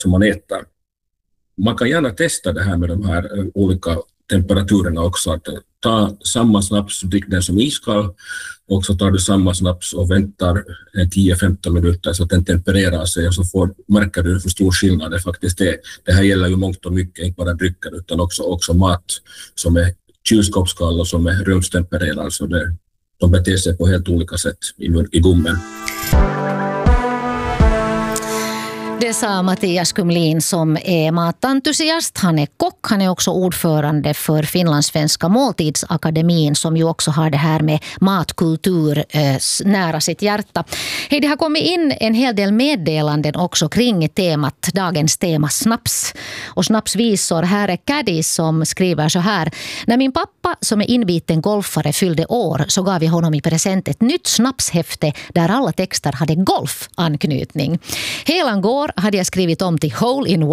som man äter. Man kan gärna testa det här med de här olika temperaturerna också. Att ta samma snaps och drick den som iskall, och så tar du samma snaps och väntar 10-15 minuter så att den tempererar sig, och så märker du hur stor skillnad det faktiskt är. Det här gäller ju mångt och mycket, inte bara drycker utan också mat som är kylskåpskall och som är rumstempererad. Så de beter sig på helt olika sätt i gommen. Det sa Mattias Kumlin som är matentusiast. Han är kock, han är också ordförande för Finlandssvenska måltidsakademin som ju också har det här med matkultur nära sitt hjärta. Hej, det har kommit in en hel del meddelanden också kring dagens tema snaps och snapsvisor. Här är Caddy som skriver så här: när min pappa som är inbiten golfare fyllde år så gav jag honom i present ett nytt snapshäfte där alla texter hade golfanknytning. Helan går hade jag skrivit om till Hole in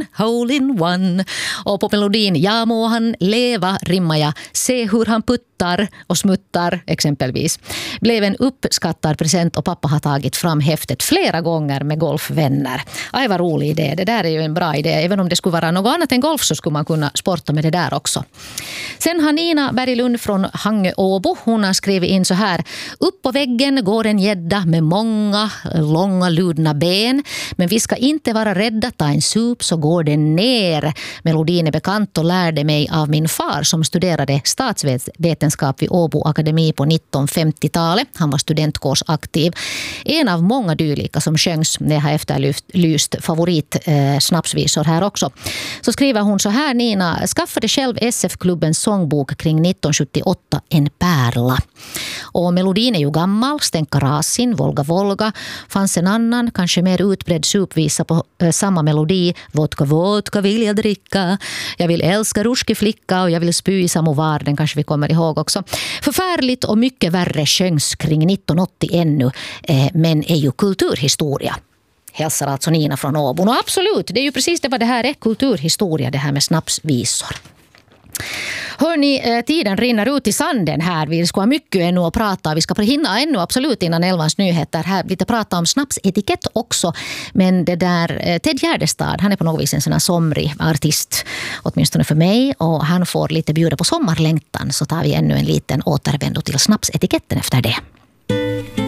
One. Och på melodin Ja må han leva rimmar jag Se hur han puttar och smuttar exempelvis. Blev en uppskattad present och pappa har tagit fram häftet flera gånger med golfvänner. Aj, vad rolig idé. Det där är ju en bra idé. Även om det skulle vara något annat än golf så skulle man kunna sporta med det där också. Sen har Nina Berglund från Hangö-Åbo. Hon har skrivit in så här: upp på väggen går en gädda med många långa ludna ben. Men vi ska inte vara rädda, ta en sup så går den ner. Melodin är bekant och lärde mig av min far som studerade statsvetenskap vid Åbo akademi på 1950-talet. Han var studentkårsaktiv. En av många dylika som sjöngs. När jag har efterlyst favorit snapsvisor här också. Så skriver hon så här: Nina skaffade själv SF-klubbens sångbok kring 1978 En pärla. Och melodin är ju gammal, Stenka Rasin, Volga Volga. Fanns en annan, kanske mer utbredd supvisa på samma melodi. Vodka, vodka vill jag dricka. Jag vill älska ruski flicka och jag vill spy i samovar. Den kanske vi kommer ihåg också. Förfärligt och mycket värre sjöngs kring 1980 ännu. Men är ju kulturhistoria. Hälsar alltså Nina från Åbo. Och absolut, det är ju precis det vad det här är. Kulturhistoria, det här med snapsvisor. Hörrni, tiden rinner ut i sanden här. Vi ska ha mycket ännu att prata. Vi ska hinna ännu absolut innan 11:s nyheter här. Lite prata om snapsetikett också. Men det där, Ted Gärdestad, han är på något vis en sån här somrig artist. Åtminstone för mig. Och han får lite bjuda på sommarlängtan. Så tar vi ännu en liten återvändo till snapsetiketten efter det.